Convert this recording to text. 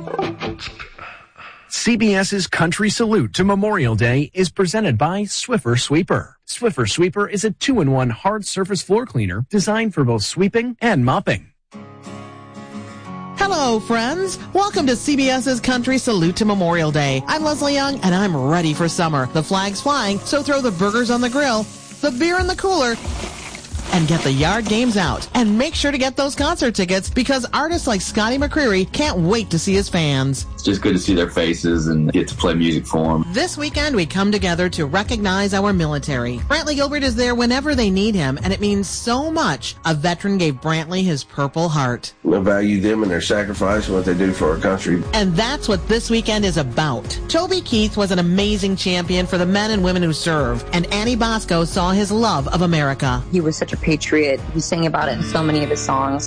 CBS's Country Salute to Memorial Day is presented by Swiffer Sweeper. Swiffer Sweeper is a 2-in-1 hard surface floor cleaner designed for both sweeping and mopping. Hello, friends. Welcome to CBS's Country Salute to Memorial Day. I'm Leslie Young, and I'm ready for summer. The flag's flying, so throw the burgers on the grill, the beer in the cooler, and get the yard games out. And make sure to get those concert tickets because artists like Scotty McCreery can't wait to see his fans. It's just good to see their faces and get to play music for them. This weekend, we come together to recognize our military. Brantley Gilbert is there whenever they need him, and it means so much. A veteran gave Brantley his Purple Heart. I value them and their sacrifice and what they do for our country. And that's what this weekend is about. Toby Keith was an amazing champion for the men and women who serve, and Annie Bosco saw his love of America. He was such a patriot. He sang about it in so many of his songs.